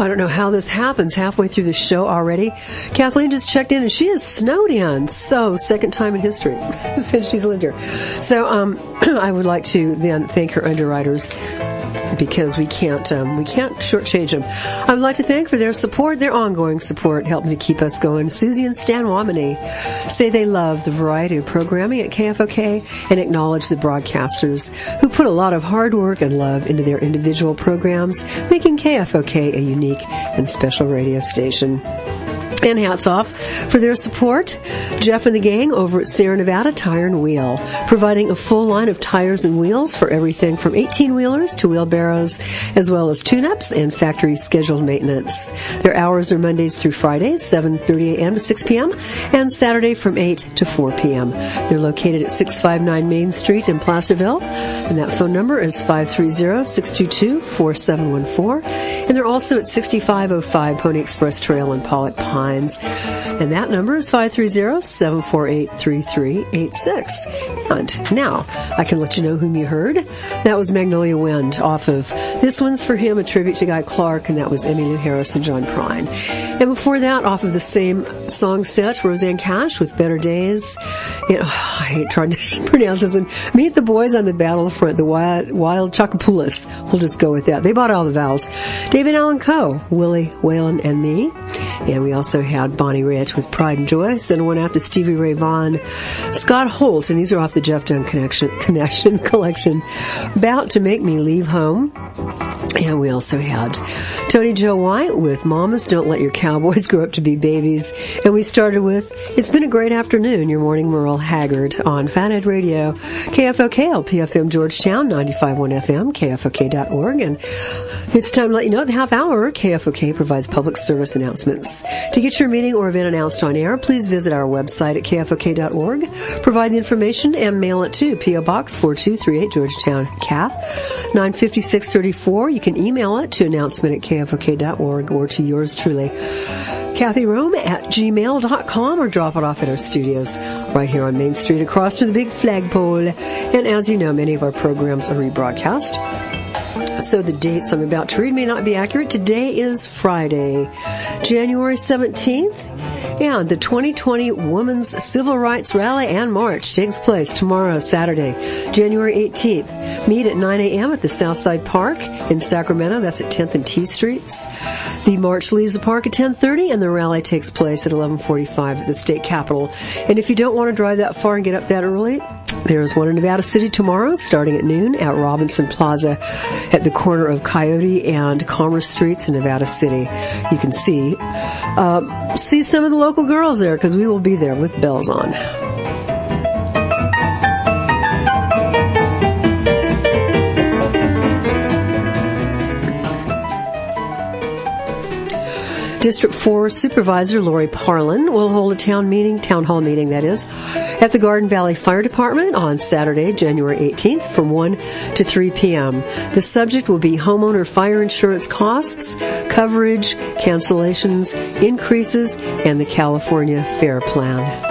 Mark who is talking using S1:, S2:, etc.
S1: I don't know how this happens halfway through the show already. Kathleen just checked in and she is snowed in. So, second time in history since she's lived here. So, I would like to then thank her underwriters because we can't shortchange them. I would like to thank for their support, their ongoing support, helping to keep us going. Susie and Stan Womany say they love the variety of programming at KFOK and acknowledge the broadcasters who put a lot of hard work and love into their individual programs, making KFOK a unique and special radio station. And hats off for their support. Jeff and the gang over at Sierra Nevada Tire and Wheel, providing a full line of tires and wheels for everything from 18-wheelers to wheelbarrows, as well as tune-ups and factory scheduled maintenance. Their hours are Mondays through Fridays, 7:30 a.m. to 6 p.m., and Saturday from 8 to 4 p.m. They're located at 659 Main Street in Placerville, and that phone number is 530-622-4714. And they're also at 6505 Pony Express Trail in Pollock Pines. And that number is 530-748-3386. And now, I can let you know whom you heard. That was Magnolia Wind off of This One's for Him, a tribute to Guy Clark, and that was Emmylou Harris and John Prine. And before that, off of the same song set, Roseanne Cash with Better Days. And, I hate trying to pronounce this one. Meet the Boys on the Battlefront, the Wild Chocopoulos. We'll just go with that. They bought all the vowels. David Allan Coe, Willie Whalen and Me. And we also had Bonnie Rich with Pride and Joy, and one after Stevie Ray Vaughan, Scott Holt, and these are off the Jeff Dunn Connection collection, About to Make Me Leave Home. And we also had Tony Joe White with Mamas Don't Let Your Cowboys Grow Up to Be Babies. And we started with It's Been a Great Afternoon, your morning Merle Haggard on Fathead Radio, KFOK, LPFM Georgetown, 95.1 FM, KFOK.org. And it's time to let you know the half hour, KFOK provides public service announcements. To get your meeting or event announced on air, please visit our website at KFOK.org, provide the information, and mail it to P.O. Box 4238 Georgetown, CAF 95634. You can email it to announcement@KFOK.org or to yours truly, Kathy Rome at gmail.com, or drop it off at our studios right here on Main Street across from the big flagpole. And as you know, many of our programs are rebroadcast. So the dates I'm about to read may not be accurate. Today is Friday, January 17th, and the 2020 Women's Civil Rights Rally and March takes place tomorrow, Saturday, January 18th. Meet at 9 a.m. at the Southside Park in Sacramento. That's at 10th and T Streets. The march leaves the park at 10:30, and the rally takes place at 11:45 at the state capitol. And if you don't want to drive that far and get up that early, there's one in Nevada City tomorrow, starting at noon at Robinson Plaza at the corner of Coyote and Commerce Streets in Nevada City. You can see some of the local girls there, because we will be there with bells on. District 4 Supervisor Lori Parlin will hold a town hall meeting, that is, at the Garden Valley Fire Department on Saturday, January 18th from 1 to 3 p.m. The subject will be homeowner fire insurance costs, coverage, cancellations, increases, and the California FAIR Plan.